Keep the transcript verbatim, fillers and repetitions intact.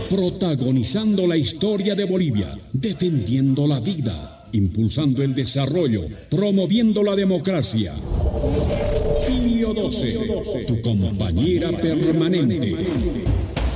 protagonizando la historia de Bolivia, defendiendo la vida, impulsando el desarrollo, promoviendo la democracia. Pío doce, tu compañera permanente.